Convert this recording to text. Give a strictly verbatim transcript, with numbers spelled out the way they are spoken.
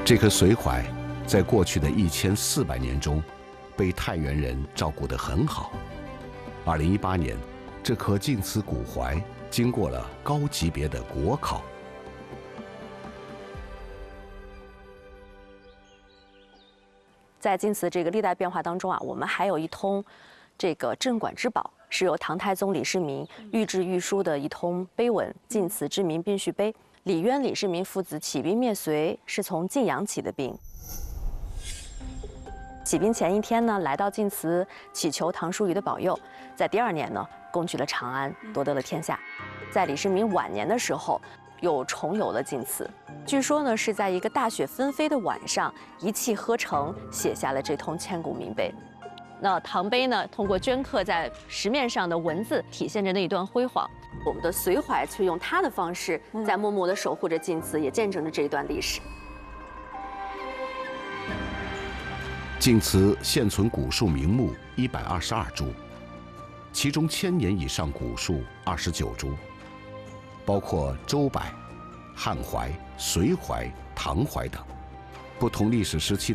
这棵髓槐，在过去的一千四百年中，被太原人照顾得很好。二零一八年，这棵晋祠古槐经过了高级别的国考。 在晋祠这个历代变化当中啊，我们还有一通这个镇馆之宝，是由唐太宗李世民御制御书的一通碑文《晋祠之民兵序碑》。李渊、李世民父子起兵灭隋，是从晋阳起的兵。起兵前一天呢，来到晋祠祈求唐叔虞的保佑，在第二年呢，攻取了长安，夺得了天下。在李世民晚年的时候，又重游了晋祠。据说呢，是在一个大雪纷飞的晚上，一气呵成写下了这通千古名碑。那唐碑呢，通过镌刻在石面上的文字，体现着那一段辉煌。我们的髓槐却用它的方式，在默默地守护着晋祠，也见证着这一段历史。 晋祠现存古树名木一百二十二株，其中千年以上古树二十九株，包括周柏、汉槐、隋槐、唐槐等，不同历史时期